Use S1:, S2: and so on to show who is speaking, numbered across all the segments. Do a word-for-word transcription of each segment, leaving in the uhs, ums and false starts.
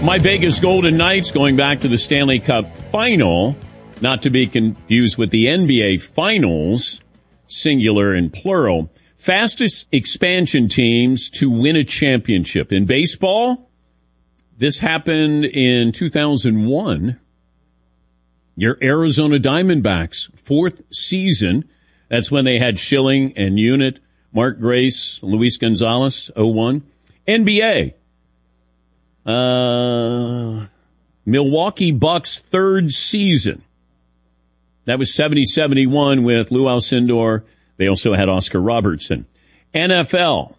S1: My Vegas Golden Knights going back to the Stanley Cup Final, not to be confused with the N B A Finals, singular and plural. Fastest expansion teams to win a championship. In baseball, this happened in two thousand one. Your Arizona Diamondbacks, fourth season. That's when they had Schilling and Unit, Mark Grace, Luis Gonzalez, oh one. N B A. Uh, Milwaukee Bucks third season. That was seventy seventy-one with Lou Alcindor. They also had Oscar Robertson. N F L.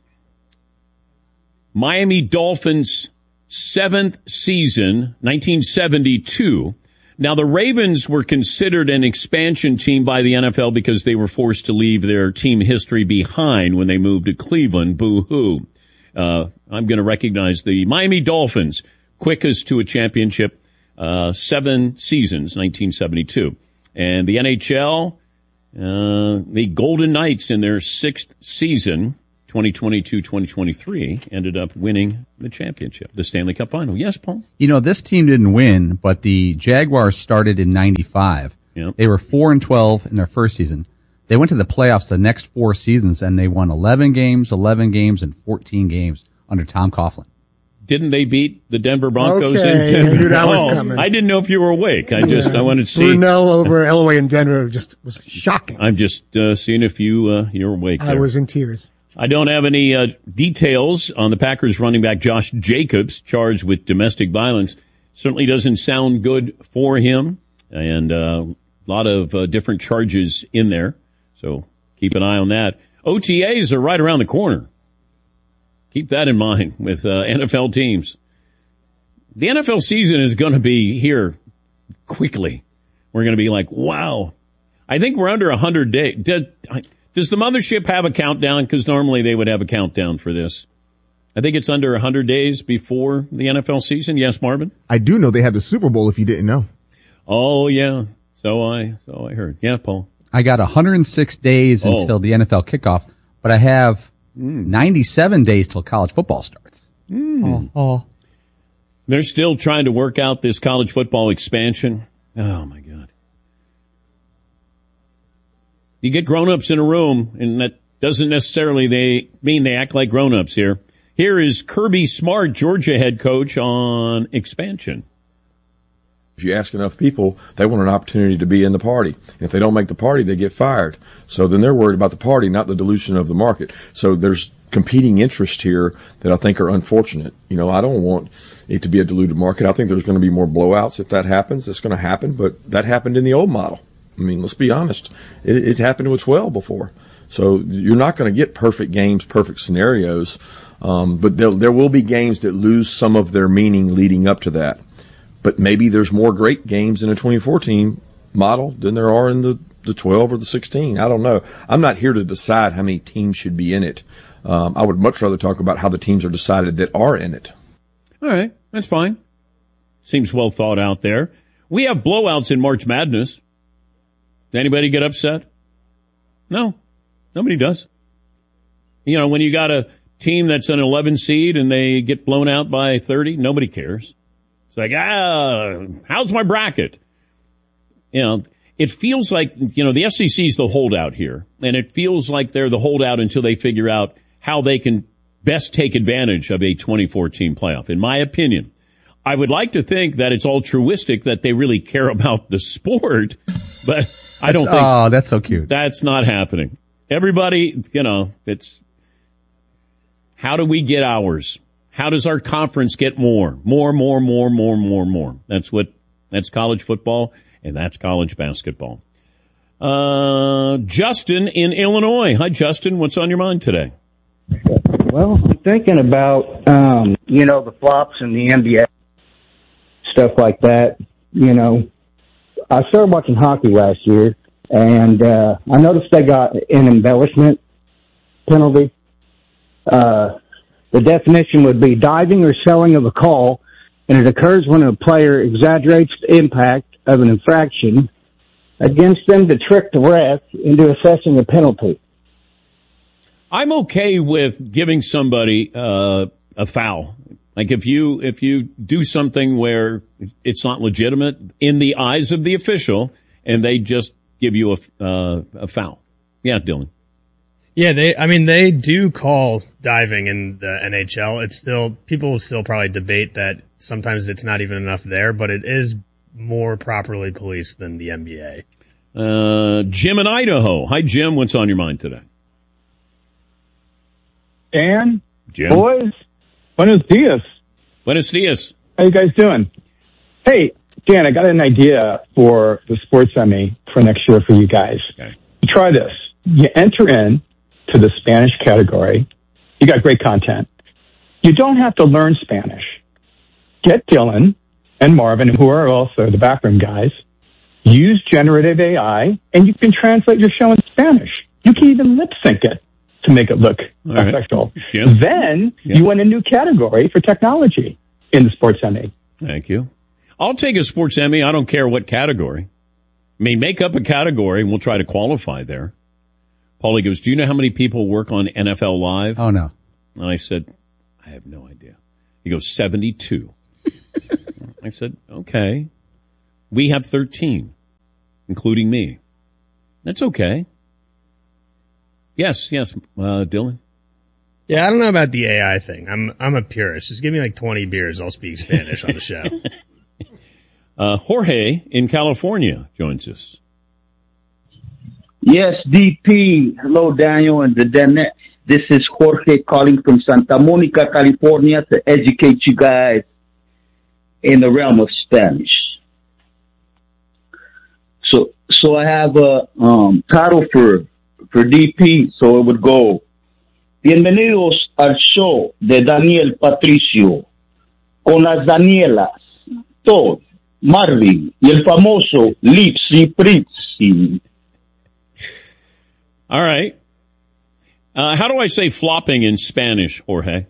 S1: Miami Dolphins seventh season, nineteen seventy-two. Now, the Ravens were considered an expansion team by the N F L because they were forced to leave their team history behind when they moved to Cleveland. Boo-hoo. Uh, I'm going to recognize the Miami Dolphins, quickest to a championship, uh, seven seasons, nineteen seventy-two. And the N H L, uh, the Golden Knights in their sixth season, twenty twenty-two twenty twenty-three, ended up winning the championship, the Stanley Cup Final. Yes, Paul?
S2: You know, this team didn't win, but the Jaguars started in ninety-five.
S1: Yep.
S2: They were four and twelve in their first season. They went to the playoffs the next four seasons, and they won eleven games, eleven games, and fourteen games under Tom Coughlin.
S1: Didn't they beat the Denver Broncos
S3: okay,
S1: in Denver?
S3: I knew that was
S1: oh,
S3: coming.
S1: I didn't know if you were awake. I just
S3: yeah.
S1: I wanted to see.
S3: Brunel over Elway in Denver just was shocking.
S1: I'm just uh, seeing if you uh, you're awake.
S3: I
S1: there.
S3: was in tears.
S1: I don't have any uh, details on the Packers running back Josh Jacobs charged with domestic violence. Certainly doesn't sound good for him, and uh, a lot of uh, different charges in there. So keep an eye on that. O T As are right around the corner. Keep that in mind with uh, N F L teams. The N F L season is going to be here quickly. We're going to be like, wow. I think we're under one hundred days. Does the mothership have a countdown? Because normally they would have a countdown for this. I think it's under one hundred days before the N F L season. Yes, Marvin?
S4: I do know they have the Super Bowl if you didn't know.
S1: Oh, yeah. So I so I heard. Yeah, Paul?
S2: I got one hundred six days
S1: oh.
S2: until the N F L kickoff, but I have mm. ninety-seven days till college football starts.
S1: Mm.
S2: Oh, oh.
S1: They're still trying to work out this college football expansion. Oh, my God. You get grown-ups in a room, and that doesn't necessarily they mean they act like grown-ups here. Here is Kirby Smart, Georgia head coach, on expansion.
S5: If you ask enough people, they want an opportunity to be in the party. If they don't make the party, they get fired. So then they're worried about the party, not the dilution of the market. So there's competing interests here that I think are unfortunate. You know, I don't want it to be a diluted market. I think there's going to be more blowouts if that happens. It's going to happen, but that happened in the old model. I mean, let's be honest. It, it happened with twelve before. So you're not going to get perfect games, perfect scenarios. Um, but there, there will be games that lose some of their meaning leading up to that. But maybe there's more great games in a twenty fourteen model than there are in the, the twelve or the sixteen. I don't know. I'm not here to decide how many teams should be in it. Um, I would much rather talk about how the teams are decided that are in it.
S1: All right. That's fine. Seems well thought out there. We have blowouts in March Madness. Anybody get upset? No. Nobody does. You know, when you got a team that's an eleven seed and they get blown out by thirty, nobody cares. It's like, ah, how's my bracket? You know, it feels like, you know, the S E C is the holdout here, and it feels like they're the holdout until they figure out how they can best take advantage of a twenty fourteen playoff. In my opinion, I would like to think that it's altruistic, that they really care about the sport, but I don't think.
S2: Oh, that's so cute.
S1: That's not happening. Everybody, you know, it's, how do we get ours? How does our conference get more? More, more, more, more, more, more. That's what, that's college football, and that's college basketball. Uh, Justin in Illinois. Hi, Justin. What's on your mind today?
S6: Well, I'm thinking about, um, you know, the flops in the N B A, stuff like that. You know, I started watching hockey last year, and uh, I noticed they got an embellishment penalty. Uh, the definition would be diving or selling of a call, and it occurs when a player exaggerates the impact of an infraction against them to trick the ref into assessing a penalty.
S1: I'm okay with giving somebody uh, a foul. Like if you if you do something where it's not legitimate in the eyes of the official, and they just give you a uh, a foul. Yeah, Dylan.
S7: Yeah, they. I mean, they do call diving in the N H L. It's still people will still probably debate that sometimes it's not even enough there, but it is more properly policed than the N B A.
S1: Uh, Jim in Idaho. Hi, Jim. What's on your mind today?
S8: Dan,
S1: Jim.
S8: boys, buenos dias.
S1: Buenos dias.
S8: How you guys doing? Hey, Dan, I got an idea for the sports Emmy for next year for you guys.
S1: Okay.
S8: Try this. You enter in to the Spanish category. You got great content. You don't have to learn Spanish. Get Dylan and Marvin, who are also the backroom guys. Use generative A I, and you can translate your show in Spanish. You can even lip sync it to make it look
S1: right.
S8: effective.
S1: Jim?
S8: Then
S1: Yeah.
S8: you win a new category for technology in the sports Emmy.
S1: Thank you. I'll take a sports Emmy. I don't care what category. I mean, make up a category, and we'll try to qualify there. Paulie goes, do you know how many people work on N F L Live?
S2: Oh, no.
S1: And I said, I have no idea. He goes, seventy-two. I said, okay. We have thirteen, including me. That's okay. Yes, yes, uh, Dylan.
S7: Yeah, I don't know about the A I thing. I'm I'm a purist. Just give me like twenty beers. I'll speak Spanish on the show.
S1: Uh, Jorge in California joins us.
S9: Yes, D P. Hello, Daniel and the Danet. This is Jorge calling from Santa Monica, California to educate you guys in the realm of Spanish. So, so I have a um, title for, for D P, so it would go, Bienvenidos al show de Daniel Patricio, con las Danielas, Todd, Marvin, y el famoso Lipsy Pritzy.
S1: All right. Uh, how do I say flopping in Spanish, Jorge?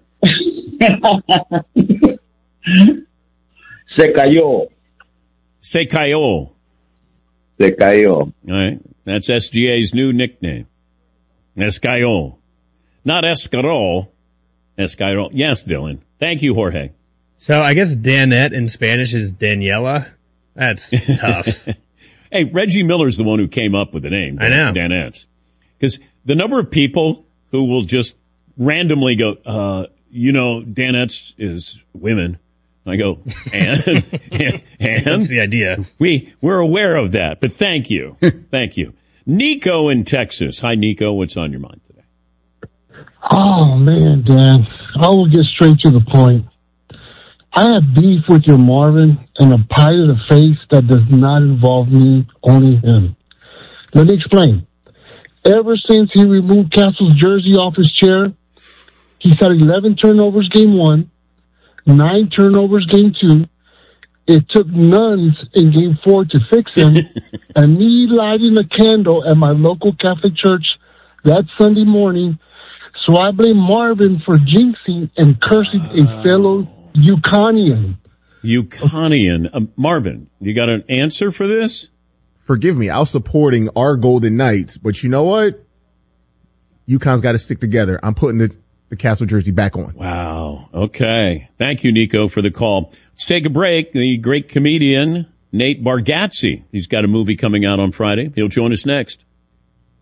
S9: Se cayó.
S1: Se cayó.
S9: Se cayó.
S1: All right. That's S G A's new nickname. Escayó. Not escarol. Escayó. Yes, Dylan. Thank you, Jorge.
S7: So I guess Danette in Spanish is Daniela. That's tough.
S1: Hey, Reggie Miller's the one who came up with the name.
S7: I know.
S1: Danettes. Because the number of people who will just randomly go, uh, you know, Danettes is women. I go, and? and?
S7: That's the idea.
S1: We, we're aware of that, but thank you. Thank you. Nico in Texas. Hi, Nico. What's on your mind today?
S10: Oh, man, Dan. I will get straight to the point. I have beef with your Marvin and a pie to the face that does not involve me, only him. Let me explain. Ever since he removed Castle's jersey off his chair, he's had eleven turnovers game one, nine turnovers game two. It took nuns in game four to fix him, and me lighting a candle at my local Catholic church that Sunday morning. So I blame Marvin for jinxing and cursing a fellow Yukonian.
S1: Yukonian. Uh, Marvin, you got an answer for this?
S4: Forgive me, I was supporting our Golden Knights, but you know what? UConn's got to stick together. I'm putting the, the Castle jersey back on.
S1: Wow. Okay. Thank you, Nico, for the call. Let's take a break. The great comedian, Nate Bargatze. He's got a movie coming out on Friday. He'll join us next.